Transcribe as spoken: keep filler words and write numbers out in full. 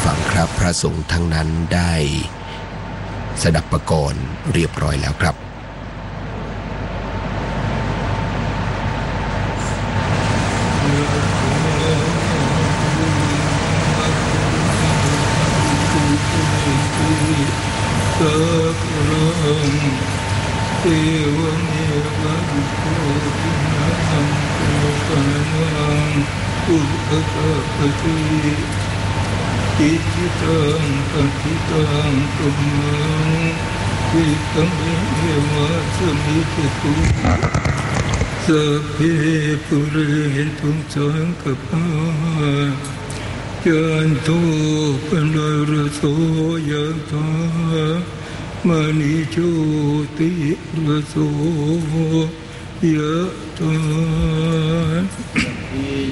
ฟังครับพระสงฆ์ทั้งนั้นได้สดับประกรณ์เรียบร้อยแล้วครับเอวเมวังโคตินะสังโฆปะนังอุปกปติอิจิตังปฏิตังตุมังวิกัมเมวะสมิจตุสัพเพปุเรตุสังกปายันโตปนะระโสยถามณิโชติระโสยะถา